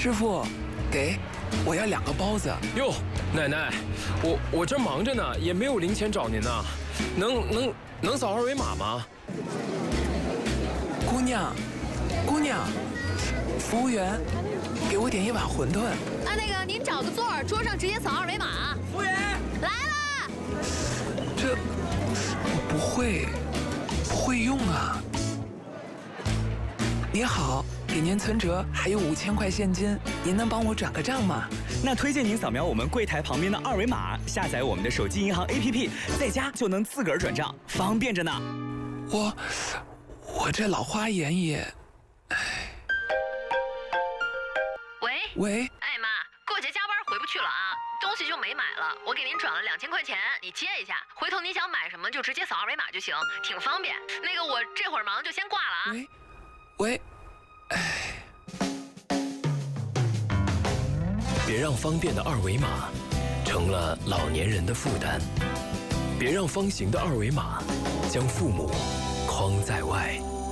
师傅，给，我要2个包子。 哟，奶奶，我这忙着呢，也没有零钱找您呢，能扫2维码吗？ 姑娘，服务员，给我点1碗馄饨。 啊，那个您找个座儿，桌上直接扫2维码。 服务员来了。 这不会用啊。您好，给您存折还有5000块现金，您能帮我转个账吗？ 那推荐您扫描我们柜台旁边的2维码，下载我们的手机银行 APP， 在家就能自个儿转账，方便着呢。 我这老花眼也，喂， 哎妈，过节加班回不去了啊，东西就没买了，我给您转了2000块钱，你接一下，回头您想买什么就直接扫2维码就行，挺方便。那个我这会儿忙就先挂了啊。 喂， 别让方便的2维码成了老年人的负担，别让方形的2维码将父母框在外。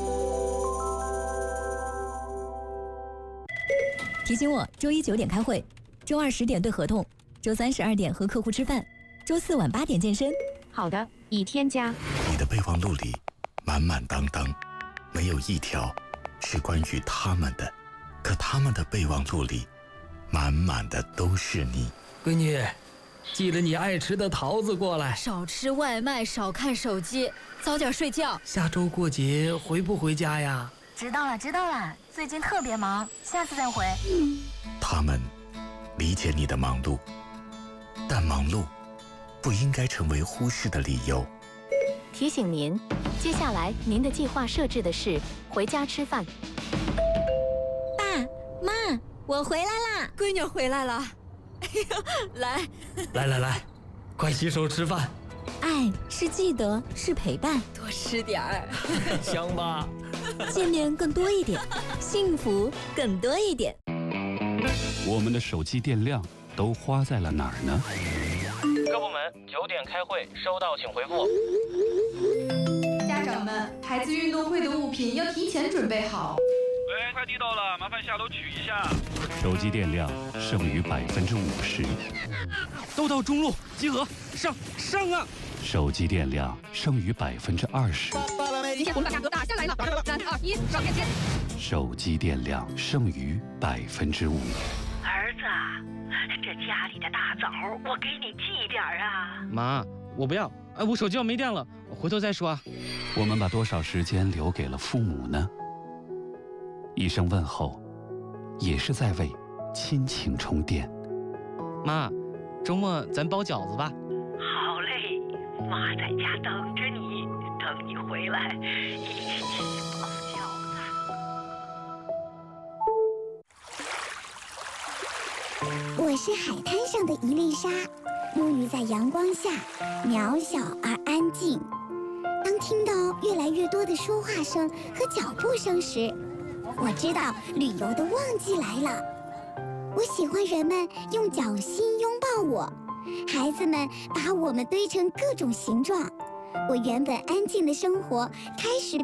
提醒我，周1 9点开会，周2 10点对合同，周3 12点和客户吃饭，周4晚8点健身。 好的，已添加。 你的备忘录里满满当当，没有一条是关于他们的，可他们的备忘录里满满的都是你。 闺女，记得你爱吃的桃子过来。 少吃外卖，少看手机，早点睡觉。 下周过节回不回家呀？ 知道了，最近特别忙，下次再回。 他们理解你的忙碌，但忙碌不应该成为忽视的理由。 提醒您，接下来您的计划设置的是回家吃饭。 爸妈，我回来啦！ 闺女回来了。哎呦， 来，快洗手吃饭。 爱是记得，是陪伴， 多吃点儿。 香吧？ 见面更多一点，幸福更多一点。 我们的手机电量都花在了哪儿呢？ 各部门9点开会，收到请回复。 家长们，孩子运动会的物品要提前准备好。 喂，快递到了，麻烦下楼取一下。 手机电量剩余50%。 都到中路集合，上啊！ 手机电量剩余20%。 今天我们把价格打下来了，3、2、1，上链接。 手机电量剩余5%。 儿子，这家里的大枣我给你寄点啊。 妈，我不要，我手机要没电了，回头再说啊。 我们把多少时间留给了父母呢？一声问候，也是在为亲情充电。 妈，周末咱包饺子吧。 好嘞，妈在家等着你，等你回来一起包饺子。 我是海滩上的一粒沙，沐浴在阳光下，渺小而安静。当听到越来越多的说话声和脚步声时，我知道旅游的旺季来了。我喜欢人们用脚心拥抱我，孩子们把我们堆成各种形状。我原本安静的生活开始